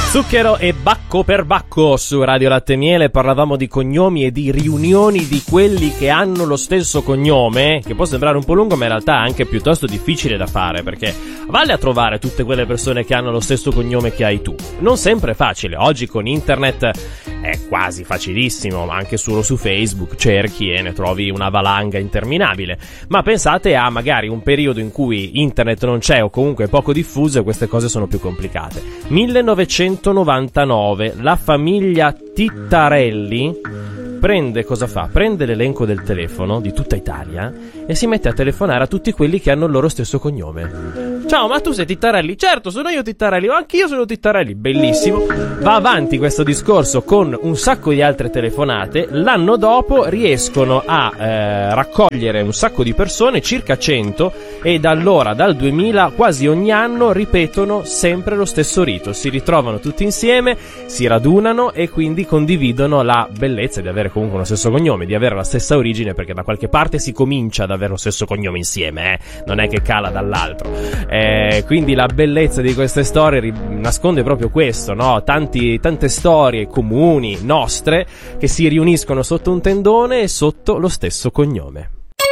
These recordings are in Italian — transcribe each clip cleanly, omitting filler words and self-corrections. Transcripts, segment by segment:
Zucchero e Bacco per Bacco su Radio Latte e Miele. Parlavamo di cognomi e di riunioni di quelli che hanno lo stesso cognome, che può sembrare un po' lungo ma in realtà è anche piuttosto difficile da fare, perché vale a trovare tutte quelle persone che hanno lo stesso cognome che hai tu. Non sempre è facile, oggi con internet è quasi facilissimo, ma anche solo su Facebook cerchi e ne trovi una valanga interminabile. Ma pensate a magari un periodo in cui internet non c'è o comunque è poco diffuso e queste cose sono più complicate. 1999, la famiglia Tittarelli prende l'elenco del telefono di tutta Italia e si mette a telefonare a tutti quelli che hanno il loro stesso cognome. Ciao, ma tu sei Tittarelli? Certo, sono io Tittarelli, anch'io sono Tittarelli. Bellissimo. Va avanti questo discorso con un sacco di altre telefonate. L'anno dopo riescono a raccogliere un sacco di persone, circa 100, e da allora, dal 2000, quasi ogni anno ripetono sempre lo stesso rito. Si ritrovano tutti insieme, si radunano e quindi condividono la bellezza di avere comunque lo stesso cognome, di avere la stessa origine, perché da qualche parte si comincia ad avere lo stesso cognome insieme, non è che cala dall'altro. Quindi la bellezza di queste storie nasconde proprio questo, no? Tante storie comuni, nostre, che si riuniscono sotto un tendone e sotto lo stesso cognome.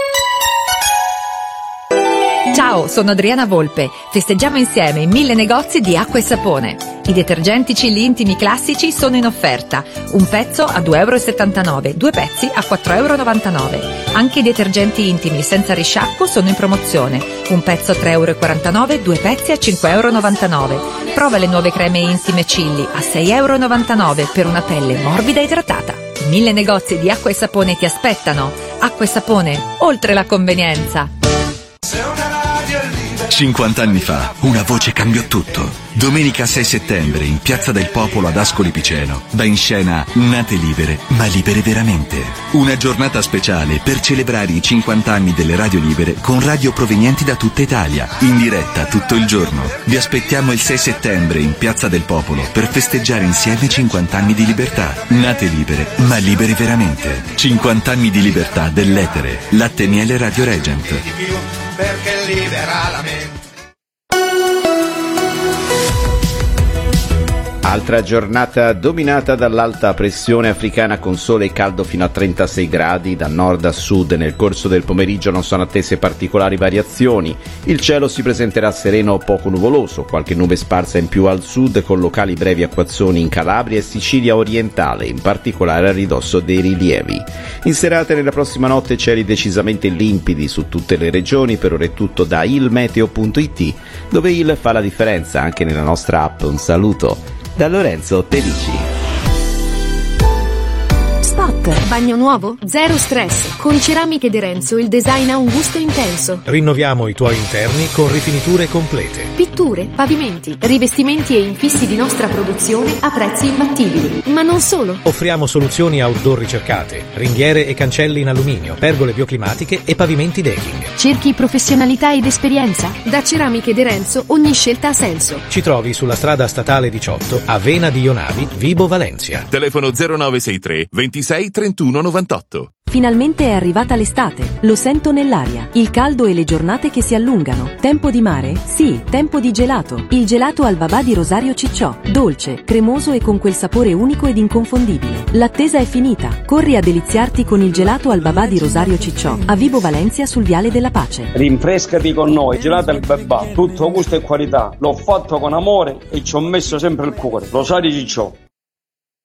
Ciao, sono Adriana Volpe. Festeggiamo insieme in 1000 negozi di acqua e sapone. I detergenti Cilli Intimi classici sono in offerta. Un pezzo a €2,79, due pezzi a €4,99. Anche i detergenti intimi senza risciacquo sono in promozione. Un pezzo a €3,49, due pezzi a €5,99. Prova le nuove creme intime Cilli a €6,99 per una pelle morbida e idratata. 1000 negozi di acqua e sapone ti aspettano. Acqua e sapone, oltre la convenienza. 50 anni fa, una voce cambiò tutto. Domenica 6 settembre, in Piazza del Popolo ad Ascoli Piceno, va in scena Nate Libere, ma libere veramente. Una giornata speciale per celebrare i 50 anni delle radio libere con radio provenienti da tutta Italia, in diretta tutto il giorno. Vi aspettiamo il 6 settembre in Piazza del Popolo per festeggiare insieme 50 anni di libertà. Nate libere, ma libere veramente. 50 anni di libertà dell'etere. Latte e Miele Radio Regent. Perché libera la mente. Altra giornata dominata dall'alta pressione africana con sole e caldo fino a 36 gradi da nord a sud. Nel corso del pomeriggio non sono attese particolari variazioni. Il cielo si presenterà sereno o poco nuvoloso, qualche nube sparsa in più al sud con locali brevi acquazzoni in Calabria e Sicilia orientale, in particolare a ridosso dei rilievi. In serata e nella prossima notte cieli decisamente limpidi su tutte le regioni. Per ora è tutto da ilmeteo.it, dove il fa la differenza anche nella nostra app. Un saluto da Lorenzo Tedici. Spot. Bagno nuovo? Zero stress. Con Ceramiche De Renzo il design ha un gusto intenso. Rinnoviamo i tuoi interni con rifiniture complete. Pitture, pavimenti, rivestimenti e infissi di nostra produzione a prezzi imbattibili. Ma non solo. Offriamo soluzioni outdoor ricercate, ringhiere e cancelli in alluminio, pergole bioclimatiche e pavimenti decking. Cerchi professionalità ed esperienza? Da Ceramiche De Renzo ogni scelta ha senso. Ci trovi sulla strada statale 18 a Vena di Ionavi, Vibo Valencia. Telefono 0963 26 31 98. Finalmente è arrivata l'estate, lo sento nell'aria, il caldo e le giornate che si allungano. Tempo di mare? Sì, tempo di gelato. Il gelato al babà di Rosario Cicciò, dolce, cremoso e con quel sapore unico ed inconfondibile. L'attesa è finita, corri a deliziarti con il gelato al babà di Rosario Cicciò, a Vibo Valencia sul Viale della Pace. Rinfrescati con noi, gelato al babà, tutto gusto e qualità. L'ho fatto con amore e ci ho messo sempre il cuore. Rosario Cicciò.